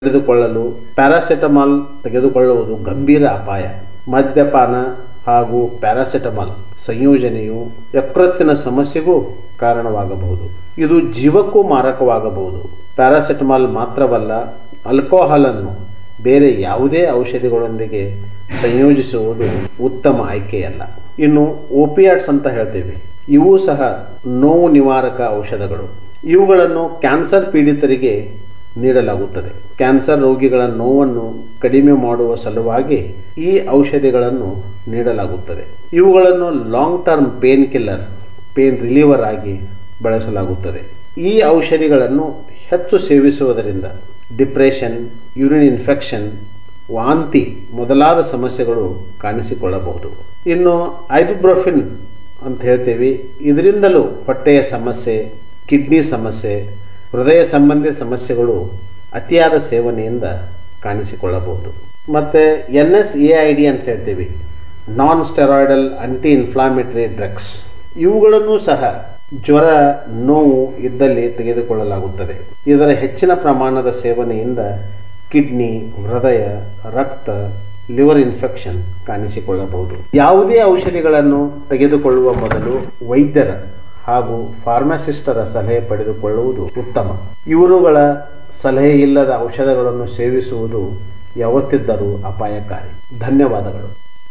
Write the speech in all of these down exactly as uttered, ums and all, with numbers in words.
ತೆಗೆದುಕೊಳ್ಳಲು ಪ್ಯಾರಾಸೆಟಮಾಲ್ ತೆಗೆದುಕೊಳ್ಳುವುದು ಗಂಭೀರ ಅಪಾಯ. ಮದ್ಯಪಾನ ಹಾಗೂ ಪ್ಯಾರಾಸೆಟಮಾಲ್ ಸಂಯೋಜನೆಯು ಯಕೃತ್ತಿನ ಸಮಸ್ಯೆಗೂ ಕಾರಣವಾಗಬಹುದು. ಇದು ಜೀವಕ್ಕೂ ಮಾರಕವಾಗಬಹುದು. ಪ್ಯಾರಾಸೆಟಮಾಲ್ ಮಾತ್ರವಲ್ಲ, ಆಲ್ಕೋಹಾಲ್ ಅನ್ನು ಬೇರೆ ಯಾವುದೇ ಔಷಧಿಗಳೊಂದಿಗೆ ಸಂಯೋಜಿಸುವುದು ಉತ್ತಮ ಆಯ್ಕೆಯಲ್ಲ. ಇನ್ನು ಓಪಿಯಾಟ್ಸ್ ಅಂತ ಹೇಳ್ತೇವೆ, ಇವು ಸಹ ನೋವು ನಿವಾರಕ ಔಷಧಗಳು. ಇವುಗಳನ್ನು ಕ್ಯಾನ್ಸರ್ ಪೀಡಿತರಿಗೆ ನೀಡಲಾಗುತ್ತದೆ. ಕ್ಯಾನ್ಸರ್ ರೋಗಿಗಳ ನೋವನ್ನು ಕಡಿಮೆ ಮಾಡುವ ಸಲುವಾಗಿ ಈ ಔಷಧಿಗಳನ್ನು ನೀಡಲಾಗುತ್ತದೆ. ಇವುಗಳನ್ನು long term pain killer, pain reliever ಆಗಿ ಬಳಸಲಾಗುತ್ತದೆ. ಈ ಔಷಧಿಗಳನ್ನು ಹೆಚ್ಚು ಸೇವಿಸುವುದರಿಂದ ಡಿಪ್ರೆಷನ್, ಯೂರಿನ್ ಇನ್ಫೆಕ್ಷನ್, ವಾಂತಿ ಮೊದಲಾದ ಸಮಸ್ಯೆಗಳು ಕಾಣಿಸಿಕೊಳ್ಳಬಹುದು. ಇನ್ನು ಐಬುಪ್ರೋಫೆನ್ ಅಂತ ಹೇಳ್ತೇವೆ, ಇದರಿಂದಲೂ ಹೊಟ್ಟೆಯ ಸಮಸ್ಯೆ, ಕಿಡ್ನಿ ಸಮಸ್ಯೆ, ಹೃದಯ ಸಂಬಂಧಿ ಸಮಸ್ಯೆಗಳು ಅತಿಯಾದ ಸೇವನೆಯಿಂದ ಕಾಣಿಸಿಕೊಳ್ಳಬಹುದು. ಮತ್ತು N S A I D ಅಂತ ಹೇಳ್ತೀವಿ, ನಾನ್ ಸ್ಟೆರಾಯ್ಡಲ್ ಆಂಟಿ ಇನ್ಫ್ಲಾಮೇಟರಿ ಡ್ರಗ್ಸ್, ಇವುಗಳನ್ನು ಸಹ ಜ್ವರ, ನೋವು ಇದ್ದಲ್ಲಿ ತೆಗೆದುಕೊಳ್ಳಲಾಗುತ್ತದೆ. ಇದರ ಹೆಚ್ಚಿನ ಪ್ರಮಾಣದ ಸೇವನೆಯಿಂದ ಕಿಡ್ನಿ, ಹೃದಯ, ರಕ್ತ, ಲಿವರ್ ಇನ್ಫೆಕ್ಷನ್ ಕಾಣಿಸಿಕೊಳ್ಳಬಹುದು. ಯಾವುದೇ ಔಷಧಿಗಳನ್ನು ತೆಗೆದುಕೊಳ್ಳುವ ಮೊದಲು ವೈದ್ಯರ ಹಾಗೂ ಫಾರ್ಮಸಿಸ್ಟರ ಸಲಹೆ ಪಡೆದುಕೊಳ್ಳುವುದು ಉತ್ತಮ. ಇವರುಗಳ ಸಲಹೆ ಇಲ್ಲದ ಔಷಧಗಳನ್ನು ಸೇವಿಸುವುದು ಯಾವತ್ತಿದ್ದರೂ ಅಪಾಯಕಾರಿ. ಧನ್ಯವಾದಗಳು.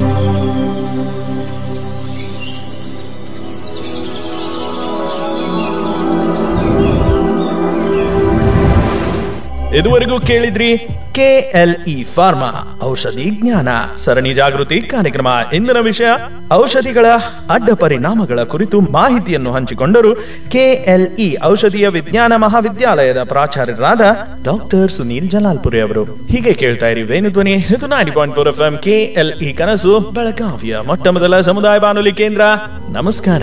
ಇದುವರೆಗೂ ಕೇಳಿದ್ರಿ ಕೆ ಎಲ್ ಇ ಫಾರ್ಮಾ ಔಷಧಿ ಜ್ಞಾನ ಸರಣಿ ಜಾಗೃತಿ ಕಾರ್ಯಕ್ರಮ. ಇಂದಿನ ವಿಷಯ ಔಷಧಿಗಳ ಅಡ್ಡ ಪರಿಣಾಮಗಳ ಕುರಿತು ಮಾಹಿತಿಯನ್ನು ಹಂಚಿಕೊಂಡರು ಕೆ ಎಲ್ ಇ ಔಷಧೀಯ ವಿಜ್ಞಾನ ಮಹಾವಿದ್ಯಾಲಯದ ಪ್ರಾಚಾರ್ಯರಾದ ಡಾಕ್ಟರ್ ಸುನೀಲ್ ಜಲಾಲ್ಪುರಿ ಅವರು. ಹೀಗೆ ಕೇಳ್ತಾ ಇರಿ ವೇಣುಧ್ವನಿ, ಇದು ninety point four F M K L E ಕನಸು, ಬೆಳಗಾವಿಯ ಮೊಟ್ಟ ಮೊದಲ ಸಮುದಾಯ ಬಾನುಲಿ ಕೇಂದ್ರ. ನಮಸ್ಕಾರ.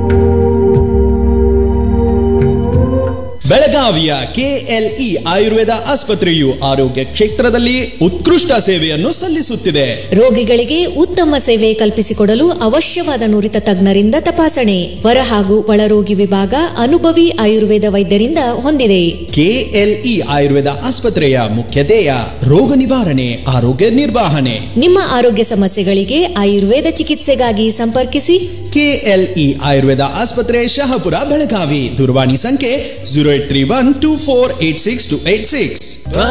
ಬೆಳಗಾವಿಯ ಕೆಎಲ್ಇ ಆಯುರ್ವೇದ ಆಸ್ಪತ್ರೆಯು ಆರೋಗ್ಯ ಕ್ಷೇತ್ರದಲ್ಲಿ ಉತ್ಕೃಷ್ಟ ಸೇವೆಯನ್ನು ಸಲ್ಲಿಸುತ್ತಿದೆ. ರೋಗಿಗಳಿಗೆ ಉತ್ತಮ ಸೇವೆ ಕಲ್ಪಿಸಿಕೊಡಲು ಅವಶ್ಯವಾದ ನುರಿತ ತಜ್ಞರಿಂದ ತಪಾಸಣೆ, ಹೊರ ಹಾಗೂ ಒಳರೋಗಿ ವಿಭಾಗ ಅನುಭವಿ ಆಯುರ್ವೇದ ವೈದ್ಯರಿಂದ ಹೊಂದಿದೆ. ಕೆಎಲ್ಇ ಆಯುರ್ವೇದ ಆಸ್ಪತ್ರೆಯ ಮುಖ್ಯ ಧ್ಯೇಯ ರೋಗ ನಿವಾರಣೆ, ಆರೋಗ್ಯ ನಿರ್ವಹಣೆ. ನಿಮ್ಮ ಆರೋಗ್ಯ ಸಮಸ್ಯೆಗಳಿಗೆ ಆಯುರ್ವೇದ ಚಿಕಿತ್ಸೆಗಾಗಿ ಸಂಪರ್ಕಿಸಿ ಕೆಎಲ್ಇ ಆಯುರ್ವೇದ ಆಸ್ಪತ್ರೆ, ಶಹಾಪುರ, ಬೆಳಗಾವಿ. ದೂರವಾಣಿ ಸಂಖ್ಯೆ zero eight three one two four eight six two eight six.